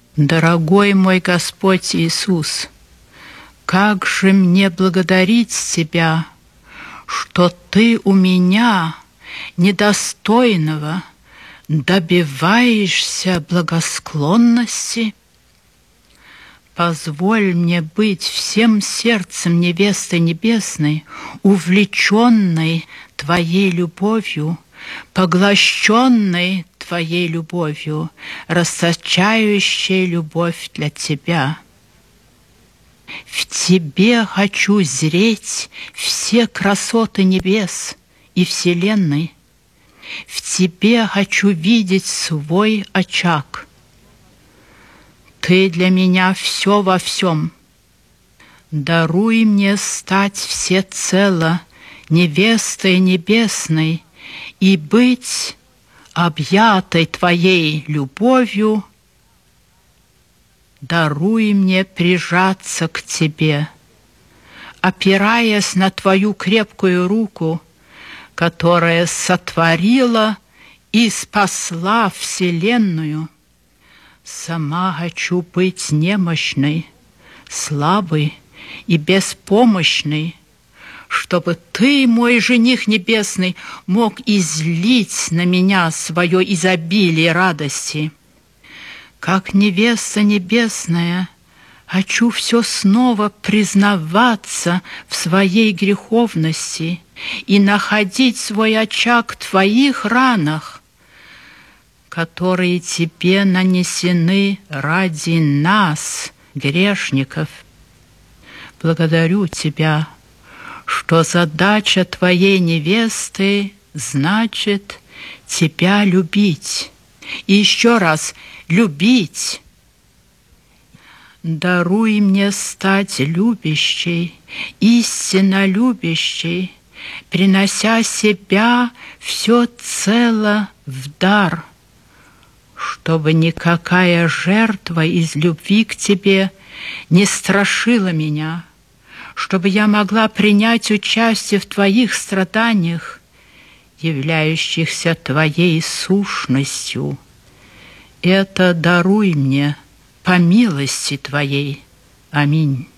Дорогой мой Господь Иисус, как же мне благодарить Тебя, что Ты у меня, недостойного, добиваешься благосклонности? Позволь мне быть всем сердцем невесты небесной, увлеченной Твоей любовью, поглощенной Твоей любовью, расточающей любовь для Тебя. В Тебе хочу зреть все красоты небес и вселенной. В Тебе хочу видеть свой очаг. Ты для меня все во всем. Даруй мне стать всецело невестой небесной и быть объятой Твоей любовью. Даруй мне прижаться к Тебе, опираясь на Твою крепкую руку, которая сотворила и спасла вселенную. Сама хочу быть немощной, слабой и беспомощной, чтобы Ты, мой жених небесный, мог излить на меня свое изобилие радости. Как невеста небесная, хочу все снова признаваться в своей греховности и находить свой очаг в Твоих ранах, которые Тебе нанесены ради нас, грешников. Благодарю Тебя, что задача Твоей невесты значит Тебя любить. И еще раз любить. Даруй мне стать любящей, истинно любящей, принося себя все цело в дар, чтобы никакая жертва из любви к Тебе не страшила меня, чтобы я могла принять участие в Твоих страданиях, являющихся Твоей сущностью. Это даруй мне по милости Твоей. Аминь.